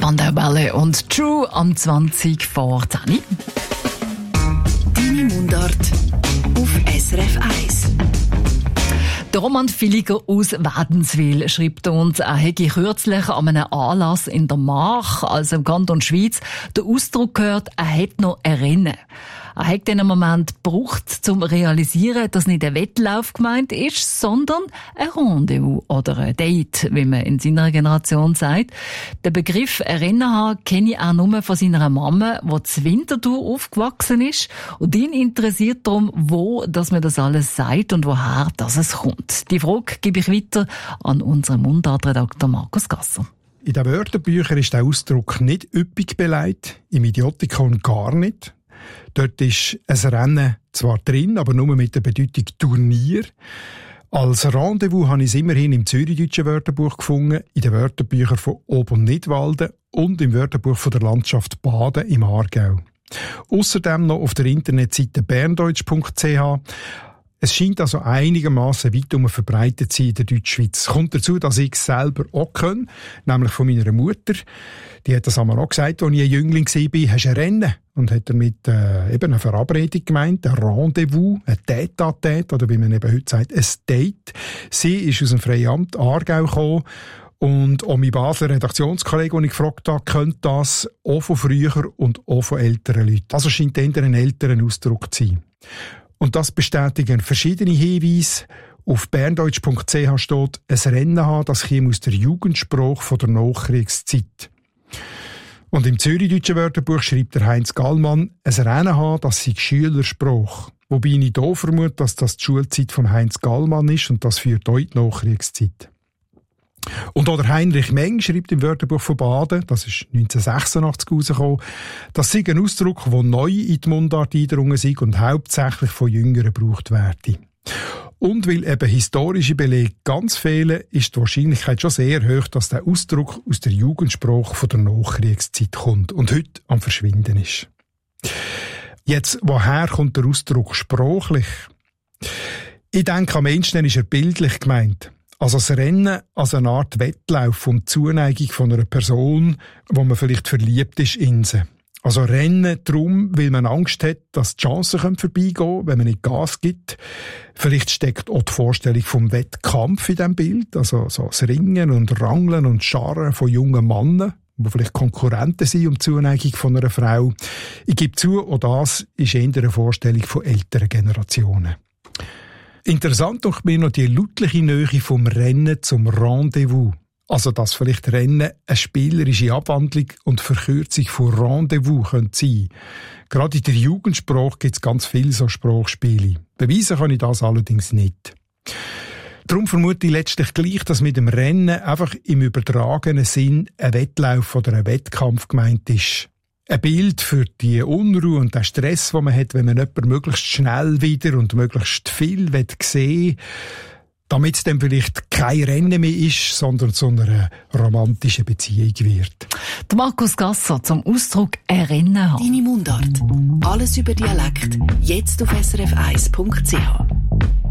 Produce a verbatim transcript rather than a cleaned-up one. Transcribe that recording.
Spandau Ballet und True am zwanzig vor zehn. Deine Mundart auf S R F eins. Der Roman Villiger aus Wädenswil schreibt uns, er hätte kürzlich an einem Anlass in der Mark, also im Kanton Schweiz, den Ausdruck gehört, er hätte noch ein Rennen. Er hat den Moment gebraucht, um zu realisieren, dass nicht ein Wettlauf gemeint ist, sondern ein Rendezvous oder ein Date, wie man in seiner Generation sagt. Den Begriff ein Rennen haben kenne ich auch nur von seiner Mama, die zu Winterthur aufgewachsen ist. Und ihn interessiert darum, wo dass man das alles sagt und woher das es kommt. Die Frage gebe ich weiter an unseren Mundartredakteur Markus Gasser. In den Wörterbüchern ist der Ausdruck nicht üppig beleidigt, im Idiotikon gar nicht. Dort ist ein Rennen zwar drin, aber nur mit der Bedeutung Turnier. Als Rendezvous habe ich es immerhin im Zürichdeutschen Wörterbuch gefunden, in den Wörterbüchern von Ob- und Nidwalden und im Wörterbuch von der Landschaft Baden im Aargau. Außerdem noch auf der Internetseite berndeutsch punkt c h. Es scheint also einigermaßen weit um verbreitet zu sein in der Deutschschweiz. Es kommt dazu, dass ich es selber auch kann, nämlich von meiner Mutter. Die hat das einmal auch gesagt, als ich ein Jüngling war, hast du ein Rennen. Und hat damit äh, eben eine Verabredung gemeint, ein Rendezvous, ein Tête-à-Tête, oder wie man eben heute sagt, ein Date. Sie ist aus dem Freiamt Aargau gekommen. Und auch mein Basler Redaktionskollege, den ich gefragt habe, könnte das auch von früher und auch von älteren Leuten. Also scheint eher ein älteren Ausdruck zu sein. Und das bestätigen verschiedene Hinweise. Auf berndeutsch punkt c h steht, ein Rennen haben, das käme aus der Jugendsprache von der Nachkriegszeit. Und im Zürichdeutschen Wörterbuch schreibt der Heinz Gallmann, ein Rennen haben, das sei Schülersprache. Wobei ich hier vermute, dass das die Schulzeit von Heinz Gallmann ist und das führt auch in die Nachkriegszeit. Und auch der Heinrich Meng schreibt im Wörterbuch von Baden, das ist neunzehnhundertsechsundachtzig rausgekommen, das sei ein Ausdruck, der neu in die Mundart eingedrungen sei und hauptsächlich von Jüngeren gebraucht werde. Und weil eben historische Belege ganz fehlen, ist die Wahrscheinlichkeit schon sehr hoch, dass der Ausdruck aus der Jugendsprache von der Nachkriegszeit kommt und heute am Verschwinden ist. Jetzt, woher kommt der Ausdruck sprachlich? Ich denke, am ehesten ist er bildlich gemeint. Also das Rennen als eine Art Wettlauf um die Zuneigung von einer Person, wo man vielleicht verliebt ist in sie. Also Rennen darum, weil man Angst hat, dass die Chancen vorbeigehen können, wenn man nicht Gas gibt. Vielleicht steckt auch die Vorstellung vom Wettkampf in diesem Bild, also so das Ringen und Rangeln und Scharren von jungen Männern, die vielleicht Konkurrenten sind um die Zuneigung von einer Frau. Ich gebe zu, auch das ist eher eine Vorstellung von älteren Generationen. Interessant doch mir noch die lautliche Nähe vom Rennen zum Rendezvous. Also, dass vielleicht Rennen eine spielerische Abwandlung und Verkürzung von Rendezvous könnte sein. Gerade in der Jugendsprache gibt es ganz viele so Sprachspiele. Beweisen kann ich das allerdings nicht. Darum vermute ich letztlich gleich, dass mit dem Rennen einfach im übertragenen Sinn ein Wettlauf oder ein Wettkampf gemeint ist. Ein Bild für die Unruhe und den Stress, den man hat, wenn man jemanden möglichst schnell wieder und möglichst viel sehen will, damit es dann vielleicht kein Rennen mehr ist, sondern zu einer romantischen Beziehung wird. Der Markus Gasser zum Ausdruck «ein Rennen haben». Deine Mundart. Alles über Dialekt. Jetzt auf s r f eins punkt c h.